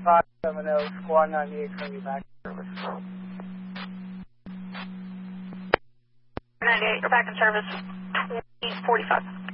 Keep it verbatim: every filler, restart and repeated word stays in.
five seven zero, Squad ninety-eight, coming back in service. ninety-eight, you're back in service, twenty forty-five.